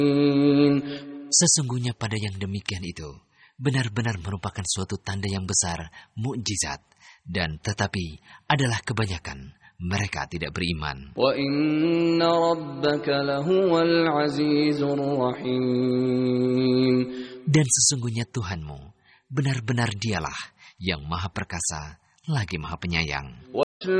Sesungguhnya pada yang demikian itu benar-benar merupakan suatu tanda yang besar, mukjizat, dan tetapi adalah kebanyakan mereka tidak beriman. Wa inna rabbaka lahuwal azizur rahim. Dan sesungguhnya Tuhanmu benar-benar dialah yang maha perkasa lagi maha penyayang.